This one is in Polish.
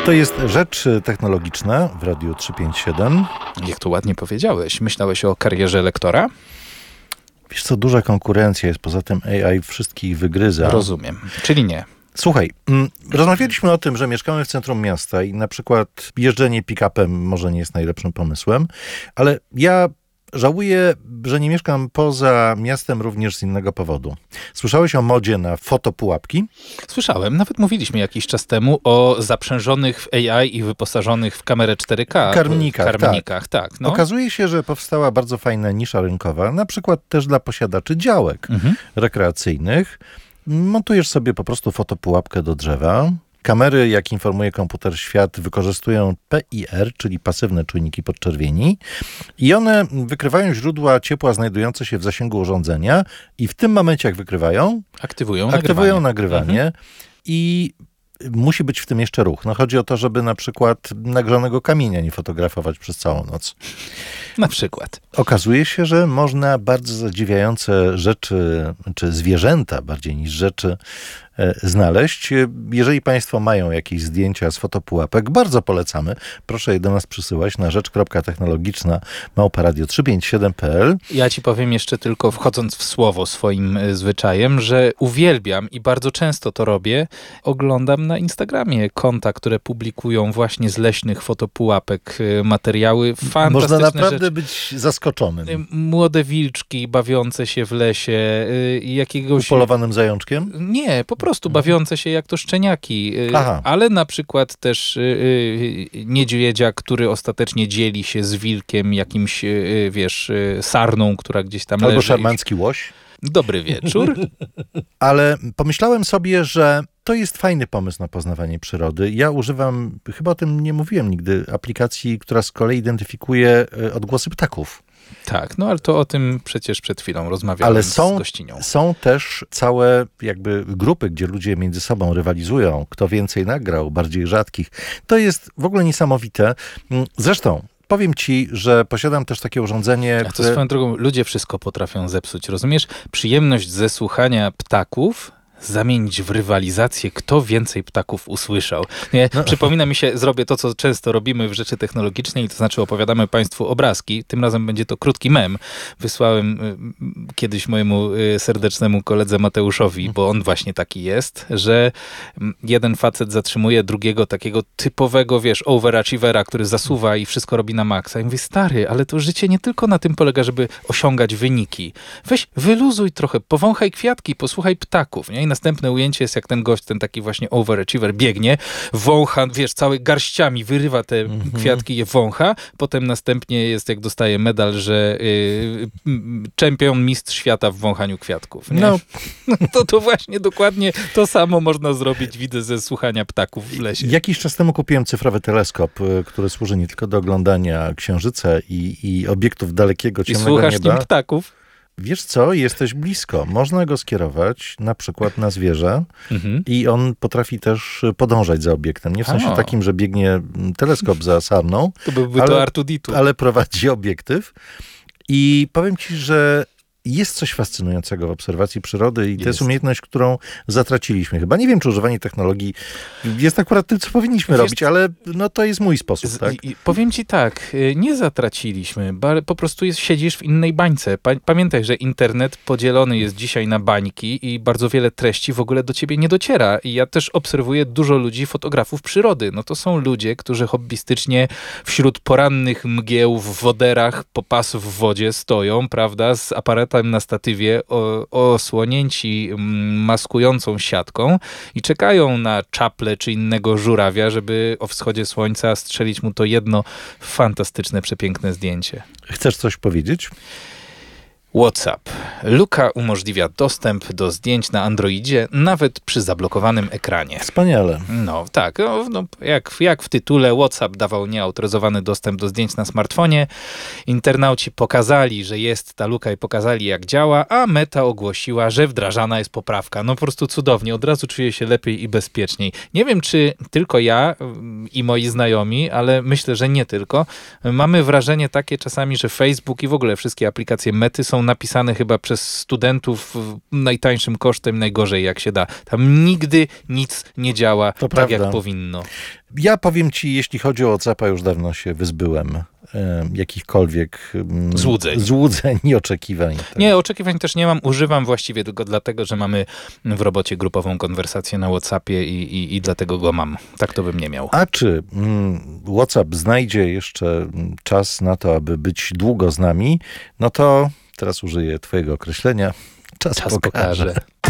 To jest Rzecz Technologiczna w Radiu 357. Jak to ładnie powiedziałeś. Myślałeś o karierze lektora? Wiesz co, duża konkurencja jest, poza tym AI wszystkich wygryza. Rozumiem, czyli nie. Słuchaj, rozmawialiśmy o tym, że mieszkamy w centrum miasta i na przykład jeżdżenie pick-upem może nie jest najlepszym pomysłem, ale ja żałuję, że nie mieszkam poza miastem również z innego powodu. Słyszałeś o modzie na fotopułapki? Słyszałem, nawet mówiliśmy jakiś czas temu o zaprzężonych w AI i wyposażonych w kamerę 4K karmnikach. Tak. No. Okazuje się, że powstała bardzo fajna nisza rynkowa, na przykład też dla posiadaczy działek rekreacyjnych. Montujesz sobie po prostu fotopułapkę do drzewa. Kamery, jak informuje Komputer Świat, wykorzystują PIR, czyli pasywne czujniki podczerwieni, i one wykrywają źródła ciepła znajdujące się w zasięgu urządzenia i w tym momencie, jak wykrywają, aktywują nagrywanie i musi być w tym jeszcze ruch. No chodzi o to, żeby na przykład nagrzanego kamienia nie fotografować przez całą noc. Na przykład. Okazuje się, że można bardzo zadziwiające rzeczy, czy zwierzęta bardziej niż rzeczy, znaleźć. Jeżeli Państwo mają jakieś zdjęcia z fotopułapek, bardzo polecamy. Proszę je do nas przysyłać na rzecz.technologiczna@radio357.pl. Ja ci powiem jeszcze tylko, wchodząc w słowo swoim zwyczajem, że uwielbiam i bardzo często to robię, oglądam na Instagramie konta, które publikują właśnie z leśnych fotopułapek materiały. Fantastyczne Można naprawdę rzeczy. być zaskoczonym. Młode wilczki bawiące się w lesie, jakiegoś... Upolowanym zajączkiem? Nie, po prostu bawiące się jak to szczeniaki. Ale na przykład też niedźwiedzia, który ostatecznie dzieli się z wilkiem jakimś, sarną, która gdzieś tam leży. Albo szarmancki łoś. Dobry wieczór. Ale pomyślałem sobie, że to jest fajny pomysł na poznawanie przyrody. Ja używam, chyba o tym nie mówiłem nigdy, aplikacji, która z kolei identyfikuje odgłosy ptaków. Tak, no ale to o tym przecież przed chwilą rozmawiałem z gościnią. Są też całe jakby grupy, gdzie ludzie między sobą rywalizują, kto więcej nagrał, bardziej rzadkich. To jest w ogóle niesamowite. Zresztą powiem ci, że posiadam też takie urządzenie, które... To swoją drogą, ludzie wszystko potrafią zepsuć, rozumiesz? Przyjemność ze słuchania ptaków zamienić w rywalizację, kto więcej ptaków usłyszał. Nie, przypomina mi się, zrobię to, co często robimy w Rzeczy Technologicznej, to znaczy opowiadamy Państwu obrazki. Tym razem będzie to krótki mem. Wysłałem kiedyś mojemu serdecznemu koledze Mateuszowi, bo on właśnie taki jest, że jeden facet zatrzymuje drugiego takiego typowego, overachievera, który zasuwa i wszystko robi na maksa. I mówię, stary, ale to życie nie tylko na tym polega, żeby osiągać wyniki. Weź, wyluzuj trochę, powąchaj kwiatki, posłuchaj ptaków, nie? I następne ujęcie jest jak ten gość, ten taki właśnie overachiever, biegnie, wącha, cały garściami wyrywa te kwiatki, je wącha, potem następnie jest, jak dostaje medal, że czempion, mistrz świata w wąchaniu kwiatków. Nie? No. To właśnie dokładnie to samo można zrobić, widzę, ze słuchania ptaków w lesie. Jakiś czas temu kupiłem cyfrowy teleskop, który służy nie tylko do oglądania księżyca i obiektów dalekiego, ciemnego nieba. I słuchasz nim ptaków? Wiesz co, jesteś blisko. Można go skierować na przykład na zwierzę i on potrafi też podążać za obiektem. Nie w sensie takim, że biegnie teleskop za sarną, to byłby to Artuditu. Ale prowadzi obiektyw. I powiem ci, że jest coś fascynującego w obserwacji przyrody i to jest umiejętność, którą zatraciliśmy chyba. Nie wiem, czy używanie technologii jest akurat tym, co powinniśmy robić, ale to jest mój sposób. Tak? Powiem ci tak, nie zatraciliśmy, po prostu siedzisz w innej bańce. Pamiętaj, że internet podzielony jest dzisiaj na bańki i bardzo wiele treści w ogóle do ciebie nie dociera. I ja też obserwuję dużo ludzi, fotografów przyrody. No to są ludzie, którzy hobbystycznie wśród porannych mgieł w woderach po pas w wodzie stoją, prawda, z aparatem na statywie osłonięci maskującą siatką i czekają na czaple czy innego żurawia, żeby o wschodzie słońca strzelić mu to jedno fantastyczne, przepiękne zdjęcie. Chcesz coś powiedzieć? WhatsApp. Luka umożliwia dostęp do zdjęć na Androidzie nawet przy zablokowanym ekranie. Wspaniale. No tak, jak w tytule, WhatsApp dawał nieautoryzowany dostęp do zdjęć na smartfonie. Internauci pokazali, że jest ta luka i pokazali, jak działa, a Meta ogłosiła, że wdrażana jest poprawka. No po prostu cudownie, od razu czuję się lepiej i bezpieczniej. Nie wiem, czy tylko ja i moi znajomi, ale myślę, że nie tylko. Mamy wrażenie takie czasami, że Facebook i w ogóle wszystkie aplikacje Mety są został napisany chyba przez studentów najtańszym kosztem, najgorzej jak się da. Tam nigdy nic nie działa To tak, prawda. jak powinno. Ja powiem ci, jeśli chodzi o WhatsAppa, już dawno się wyzbyłem jakichkolwiek złudzeń i oczekiwań. Tak. Nie, oczekiwań też nie mam. Używam właściwie tylko dlatego, że mamy w robocie grupową konwersację na WhatsAppie i dlatego go mam. Tak to bym nie miał. A czy WhatsApp znajdzie jeszcze czas na to, aby być długo z nami, no to teraz użyję twojego określenia. Czas pokaże.